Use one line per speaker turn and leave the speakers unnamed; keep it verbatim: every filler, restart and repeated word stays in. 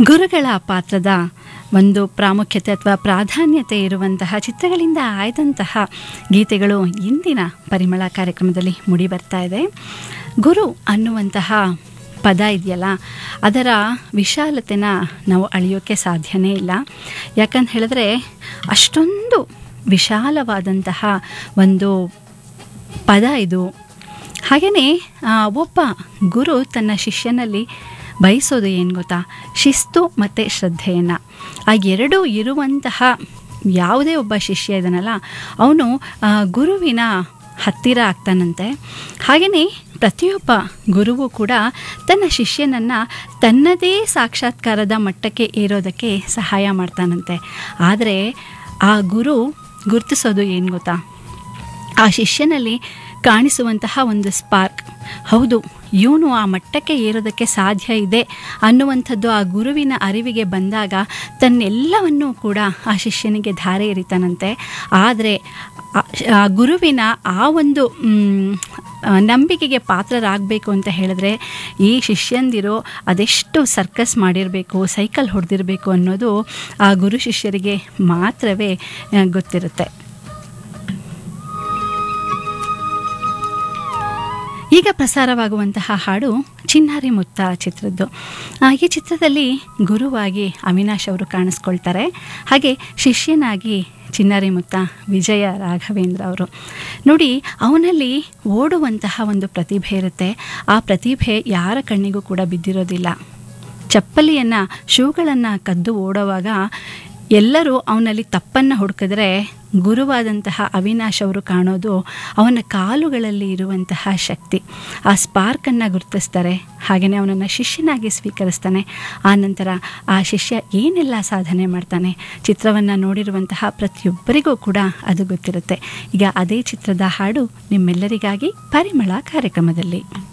ಗುರುಗಳ ಪಾತ್ರದ ಒಂದು ಪ್ರಾಮುಖ್ಯತೆ ಅಥವಾ ಪ್ರಾಧಾನ್ಯತೆ ಇರುವಂತಹ ಚಿತ್ರಗಳಿಂದ ಆಯ್ದಂತಹ ಗೀತೆಗಳು ಇಂದಿನ ಪರಿಮಳ ಕಾರ್ಯಕ್ರಮದಲ್ಲಿ ಮೂಡಿ ಬರ್ತಾ ಇದೆ. ಗುರು ಅನ್ನುವಂತಹ ಪದ ಇದೆಯಲ್ಲ, ಅದರ ವಿಶಾಲತೆನ ನಾವು ಅಳೆಯೋಕ್ಕೆ ಸಾಧ್ಯನೇ ಇಲ್ಲ. ಯಾಕಂತ ಹೇಳಿದ್ರೆ ಅಷ್ಟೊಂದು ವಿಶಾಲವಾದಂತಹ ಒಂದು ಪದ ಇದು. ಹಾಗೆಯೇ ಒಬ್ಬ ಗುರು ತನ್ನ ಶಿಷ್ಯನಲ್ಲಿ ಬಯಸೋದು ಏನು ಗೊತ್ತಾ, ಶಿಸ್ತು ಮತ್ತು ಶ್ರದ್ಧೆಯನ್ನು. ಆ ಎರಡೂ ಇರುವಂತಹ ಯಾವುದೇ ಒಬ್ಬ ಶಿಷ್ಯ ಇದನ್ನಲ್ಲ, ಅವನು ಗುರುವಿನ ಹತ್ತಿರ ಆಗ್ತಾನಂತೆ. ಹಾಗೆಯೇ ಪ್ರತಿಯೊಬ್ಬ ಗುರುವು ಕೂಡ ತನ್ನ ಶಿಷ್ಯನನ್ನು ತನ್ನದೇ ಸಾಕ್ಷಾತ್ಕಾರದ ಮಟ್ಟಕ್ಕೆ ಏರೋದಕ್ಕೆ ಸಹಾಯ ಮಾಡ್ತಾನಂತೆ. ಆದರೆ ಆ ಗುರು ಗುರುತಿಸೋದು ಏನು ಗೊತ್ತಾ, ಆ ಶಿಷ್ಯನಲ್ಲಿ ಕಾಣಿಸುವಂತಹ ಒಂದು ಸ್ಪಾರ್ಕ್. ಹೌದು, ಇವನು ಆ ಮಟ್ಟಕ್ಕೆ ಏರೋದಕ್ಕೆ ಸಾಧ್ಯ ಇದೆ ಅನ್ನುವಂಥದ್ದು ಆ ಗುರುವಿನ ಅರಿವಿಗೆ ಬಂದಾಗ ತನ್ನೆಲ್ಲವನ್ನೂ ಕೂಡ ಆ ಶಿಷ್ಯನಿಗೆ ಧಾರೆ ಎರಿತಾನಂತೆ. ಆದರೆ ಆ ಗುರುವಿನ ಆ ಒಂದು ನಂಬಿಕೆಗೆ ಪಾತ್ರರಾಗಬೇಕು ಅಂತ ಹೇಳಿದ್ರೆ ಈ ಶಿಷ್ಯಂದಿರು ಅದೆಷ್ಟು ಸರ್ಕಸ್ ಮಾಡಿರಬೇಕು, ಸೈಕಲ್ ಹೊಡೆದಿರಬೇಕು ಅನ್ನೋದು ಆ ಗುರು ಶಿಷ್ಯರಿಗೆ ಮಾತ್ರವೇ ಗೊತ್ತಿರುತ್ತೆ. ಈಗ ಪ್ರಸಾರವಾಗುವಂತಹ ಹಾಡು ಚಿನ್ನಾರಿ ಮುತ್ತ ಚಿತ್ರದ್ದು. ಈ ಚಿತ್ರದಲ್ಲಿ ಗುರುವಾಗಿ ಅವಿನಾಶ್ ಅವರು ಕಾಣಿಸ್ಕೊಳ್ತಾರೆ. ಹಾಗೆ ಶಿಷ್ಯನಾಗಿ ಚಿನ್ನಾರಿ ಮುತ್ತ ವಿಜಯ ರಾಘವೇಂದ್ರ ಅವರು. ನೋಡಿ, ಅವನಲ್ಲಿ ಓಡುವಂತಹ ಒಂದು ಪ್ರತಿಭೆ ಇರುತ್ತೆ. ಆ ಪ್ರತಿಭೆ ಯಾರ ಕಣ್ಣಿಗೂ ಕೂಡ ಬಿದ್ದಿರೋದಿಲ್ಲ. ಚಪ್ಪಲಿಯನ್ನು ಶೂಗಳನ್ನು ಕದ್ದು ಓಡುವಾಗ ಎಲ್ಲರೂ ಅವನಲ್ಲಿ ತಪ್ಪನ್ನು ಹುಡುಕಿದ್ರೆ ಗುರುವಾದಂತಹ ಅವಿನಾಶ್ ಅವರು ಕಾಣೋದು ಅವನ ಕಾಲುಗಳಲ್ಲಿ ಇರುವಂತಹ ಶಕ್ತಿ. ಆ ಸ್ಪಾರ್ಕನ್ನು ಗುರುತಿಸ್ತಾರೆ. ಹಾಗೆಯೇ ಅವನನ್ನು ಶಿಷ್ಯನಾಗಿ ಸ್ವೀಕರಿಸ್ತಾನೆ. ಆ ನಂತರ ಆ ಶಿಷ್ಯ ಏನೆಲ್ಲ ಸಾಧನೆ ಮಾಡ್ತಾನೆ, ಚಿತ್ರವನ್ನು ನೋಡಿರುವಂತಹ ಪ್ರತಿಯೊಬ್ಬರಿಗೂ ಕೂಡ ಅದು ಗೊತ್ತಿರುತ್ತೆ. ಈಗ ಅದೇ ಚಿತ್ರದ ಹಾಡು ನಿಮ್ಮೆಲ್ಲರಿಗಾಗಿ ಪರಿಮಳ ಕಾರ್ಯಕ್ರಮದಲ್ಲಿ.